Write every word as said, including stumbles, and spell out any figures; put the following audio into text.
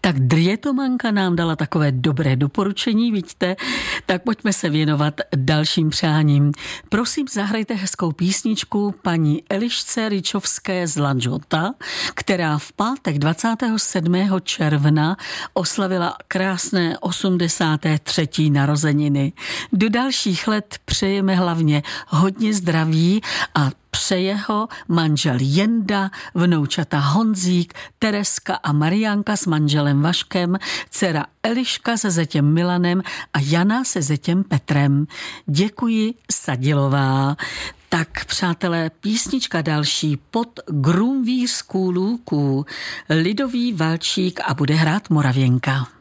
Tak Drietomanka nám dala takové dobré doporučení, vidíte, tak pojďme se věnovat dalším přáním. Prosím, zahrajte hezkou písničku paní Elišce Ryčovské z Lanžhota, která v pátek dvacátého sedmého června oslavila krásné osmdesáté třetí narozeniny. Do dalších let přejeme hlavně hodně zdraví a přeje ho manžel Jenda, vnoučata Honzík, Tereska a Mariánka s manželem Vaškem, dcera Eliška se zetěm Milanem a Jana se zetěm Petrem. Děkuji, Sadilová. Tak, přátelé, písnička další pod Grumvířskou lůku. Lidový valčík a bude hrát Moravěnka.